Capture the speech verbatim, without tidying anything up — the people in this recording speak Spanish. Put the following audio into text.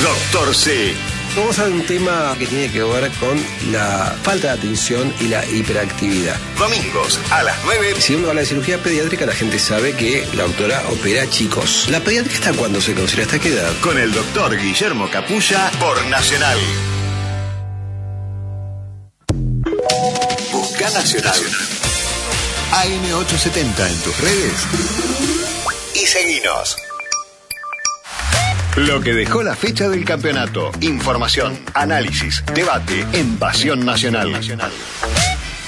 Doctor C. Vamos a ver un tema que tiene que ver con la falta de atención y la hiperactividad. Domingos a las nueve. Si uno habla de cirugía pediátrica, la gente sabe que la doctora opera chicos. ¿La pediátrica hasta cuándo se considera? ¿Hasta qué edad? Con el doctor Guillermo Capulla por Nacional. Busca Nacional. A M ochocientos setenta en tus redes y seguinos. Lo que dejó la fecha del campeonato. Información, análisis, debate en Pasión Nacional.